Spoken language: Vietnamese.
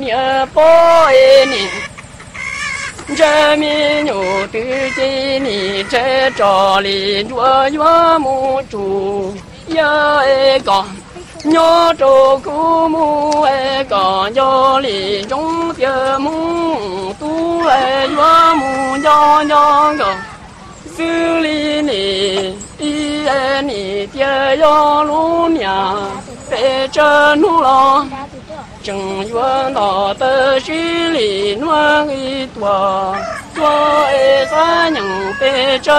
nhớ bôi nè giờ mi nhủ từ chi nè chế trò lì chúa chúa mu chủ nhớ còn nhớ trò cũ mu còn nhớ lì trong giờ mu tu chúa mu nhớ nhớ còn xử lý nè đi nè tia yo lu nhà về chân nu lo chẳng yuan đó tơ xử lý nuôi tua tua xa nhằng về chân